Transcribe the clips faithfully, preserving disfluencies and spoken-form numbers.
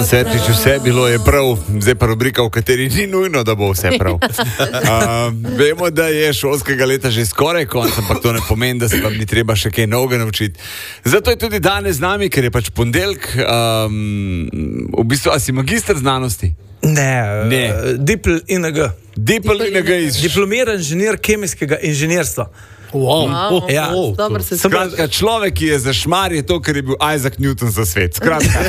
Svetlič, vse bilo je prav, zdaj pa rubrika, v kateri ni nujno, da bo vse prav. Uh, vemo, da je šolskega leta že skoraj konec, ampak to ne pomeni, da se vam ni treba še kaj novega naučiti. Zato je tudi danes z nami, ker je pač ponedeljek. Um, v bistvu, a si magister znanosti? Ne, ne. Uh, Dipl I N G. Dipl I N G iz... Diplomiran inženir kemijskega inženirstva. Wow. Oh, ja. oh, Dobro se Skratka, človek, ki je za šmar, je to, ker je bil Isaac Newton za svet. Skratka.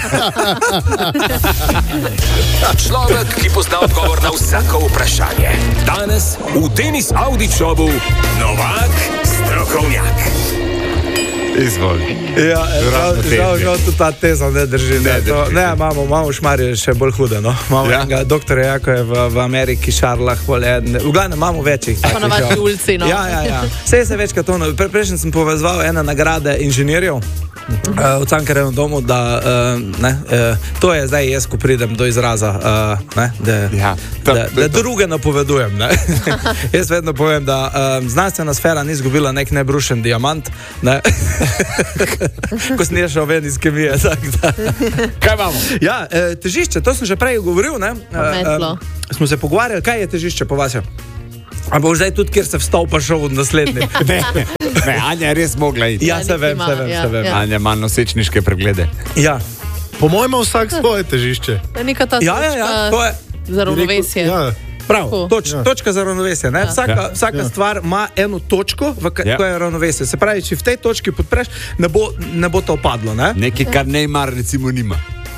Človek, ki pozna odgovor na vsako vprašanje. Danes v Tenis Audi Showu Novak Strokovnjak. Izvoli. Ja, žal, žal, žal tudi ta teza ne drži. Ne, ne, to, ne imamo, imamo šmarje še bolj hude. No. Imamo ja. enega doktorja, jako je v, v Ameriki, Šarlah, v glavnem imamo večjih. Pa na vaši ulici, no. Ja, ja, ja. Vse se večkrat to. Pre, prejšnji sem povezval ene nagrade inženirjev uh, v Cankarjevem domu, da uh, ne, uh, to je zdaj jaz, ko pridem do izraza, uh, ne, da, ja, to, da, da druge napovedujem. Ne. Jaz vedno povem, da uh, znanstvena sfera ni izgubila nek nebrušen diamant, ne. Ko sem šel ven iz kemije. Kaj imamo? Ja, e, težišče, to sem že prej govoril. Ne? E, e, smo se pogovarjali, kaj je težišče po vas. Ampak zdaj tudi, kjer se vstal pa šel v naslednji. ne, ne, Anja je res mogla iti. Ja, se vem, se vem, ja, se vem. ja. Anja ima nosečniške preglede. Ja. Po mojem ima vsak svoje težišče. Neka ta Ja, ja, ja, to je za ravnovesje. Ja. prav, toč, ja. točka za ravnovesje. Ne? Vsaka, Ja. vsaka Ja. stvar ima eno točko, v Ja. kateri je ravnovesje. Se pravi, če v tej točki podpreš, ne bo, ne bo to padlo. Ne? Nekaj, kar Neymar recimo nima.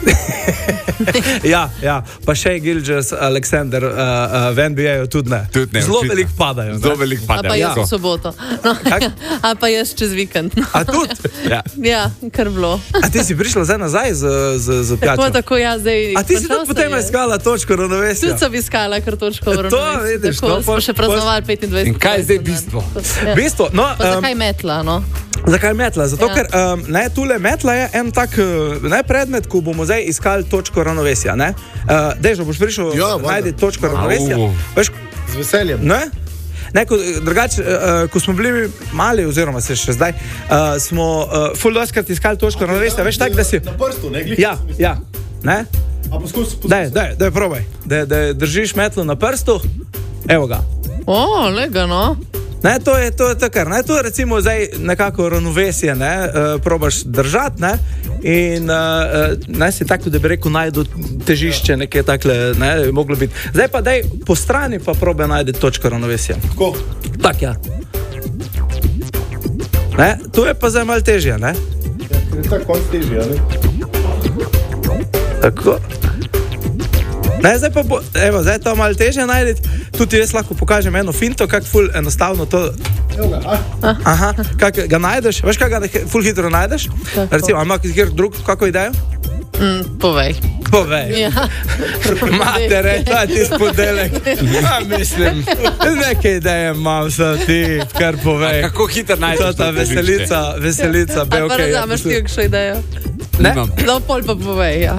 ja, ja, pa še Gilgeous Alexander uh, uh, v N B A-ju tudi ne. Tudi ne, Zelo očitno. veliko padajo. Zelo veliko A pa padajo. jaz v soboto. No. A pa jaz čez vikend. No. A tudi? Ja. Ja, kar bilo. A ti si prišla zdaj nazaj z, z, z Tako, pijačo? tako, ja, zdaj. A ti si končal tudi potem se je. iskala točko ravnovesja? Tudi sem iskala kar točko v To ravnovesju. vidiš, Tako, no, smo pos- še praznovali petindvajset. In kaj je zdaj bistvo? Ja. Bistvo, no, Pa um, zakaj metla, no? zakaj metla? Zato, Ja. ker um, ne, tule metla je en tak uh, ne, predmet, ko bomo zdaj iskali točko ravnovesja. Ne? Uh, Dežo, boš prišel Ja, valjda. najti točko ravnovesja. Au. Veš, Z veseljem. ne? Ne, ko, drugače, uh, ko smo bili mali, oziroma se še zdaj, uh, smo uh, ful doskrat iskali točko ravnovesja. Veš, tak, da si... Na prstu, ne glih. Ja, ja, ne? A poskus, poskus. Daj, daj, daj, probaj. Da, da držiš metlo na prstu, evo ga. O, lega, no. Ne, to je to, je to kar. Ne, to je recimo zdaj nekako ravnovesje, ne, uh, probaš držati, ne, in uh, ne si tako, da bi rekel, najdu težišče, nekje takle, ne, bi moglo biti. Zdaj pa daj po strani pa probe najti točko ravnovesja. Tako. Tak, ja. Ne, to je pa zdaj malo težje, ne. Ker je tako konc težje, a ne? Tako. Ne, zdaj pa bo, evo, zdaj je to malo težje najti. Tudi jaz lahko pokažem eno finto, kako ful enostavno to. Evo ga, a? Aha, kako ga najdeš? Veš, kako ga ne- ful hitro najdeš? Kako? Recimo, ima kjer drug, kako idejo? Mm, povej. Povej. Ja. Mate rekla ti spodelek. Ja, mislim, neke ideje imam, so ti, kar povej. Kako hitro najdeš To ta to težišče? veselica, veselica, A pa belke. razumeš ti kakšno idejo? Ne? Nimam. No, pol pa povej, ja.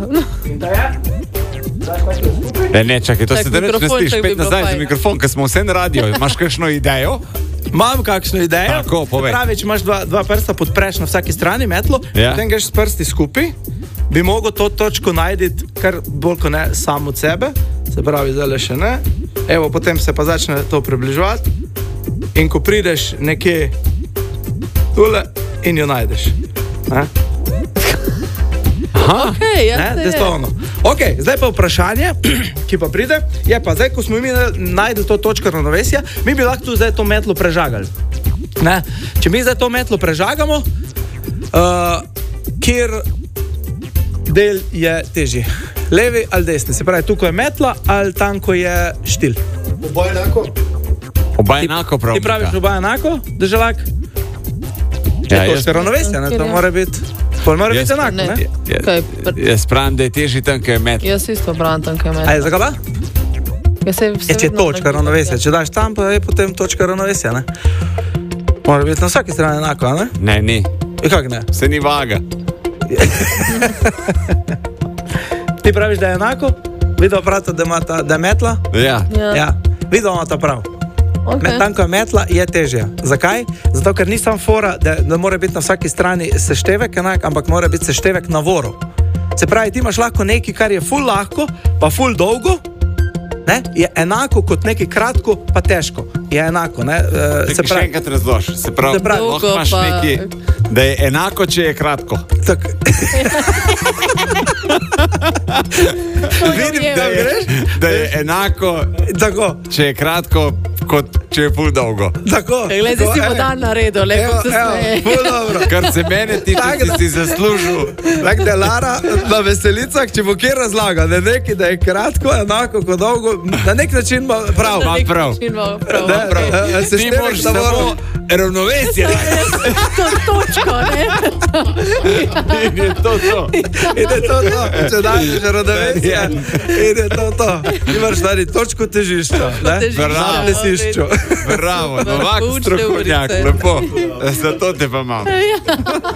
Ne, ne, čakaj, to Tak se da reč ne mikrofon, sliš. tako bi Spet bilo nazaj za fajn. mikrofon, ker smo vse na radio. Imaš kakšno idejo? Imam kakšno idejo. Tako, povej. Pravi, če imaš dva, dva prsta, podpreš na vsaki strani metlo, Ja. potem greš s prsti skupaj, bi mogel to točko najti kar bolj kot ne sam od sebe, se pravi, zdaj še ne. Evo, potem se pa začne to približevati in ko prideš nekje tule in jo najdeš. Ne? Okej, ja, Ne, se da je je. to ono. Okay, zdaj pa vprašanje, ki pa pride, je pa zdaj, ko smo mi našli to točko ravnovesja, mi bi lahko tu zdaj to metlo prežagali. Ne? Če mi zdaj to metlo prežagamo, uh, kjer del je težji? Levi ali desni? Se pravi, tukaj je metla ali tam, ko je štil. Oboje enako? Oba enako prav. Ti praviš oba enako, državak? Ja, Ja, jaz, točka ravnovesja, ne? Kjer To je? mora biti, pol mora Jaz- biti enako, Ne. ne? Kaj, jaz, jaz pravim, da je težji tam, ker je met. Jaz isto bram tam, kaj A je meni. zakaj pa? Ja, se, se Je, če je vedno točka nekaj- ravnovesja, če daš tam, pa je potem točka ravnovesja, ne? Mora biti na vsaki strani enako, a ne? Ne, ni. I kako ne? Se ni vaga. Ti praviš, da je enako? Videl prav, da, ima ta, da je metla? Ja. Ja. Ja. Videl ima ta prav. Okay. Medtem ko je metla, je težje. Zakaj? Zato, ker ni sam fora, da, da mora biti na vsaki strani seštevek enak, ampak mora biti seštevek na voru. Se pravi, ti imaš lahko nekaj, kar je ful lahko, pa ful dolgo, ne, je enako kot nekaj kratko, pa težko. Je enako, ne. Uh, se Še pravi, enkrat razloži. Se pravi, Se pravi, lahko dolgo imaš pa- nekaj, da je enako, če je kratko. tak, vidim, da je, Da je enako, tako, če je kratko, kot če je pol dolgo. tako. Glej, zdaj si tako, bo ej. dan naredil, lepo Evo, se evo, smeje. ful dobro. Kar se mene tiče, Tak, si da- si zaslužil. Tako da Lara na veselicah, če bo kje razlaga, da je nekaj, da je kratko, enako kot dolgo, na nek način ima prav. Ma prav. prav. Ne, prav. eh, se Ti števek moraš samo- samo ravnovesje. To točko, ne? In je to to. In je to to, če daš že ravnovesje, in je to to. Imaš narediti točko težišča, ne? Težišča, Na plesišču. Bravo, Novak Vrhunčne strokovnjak, urice. lepo. Zato te pa imam.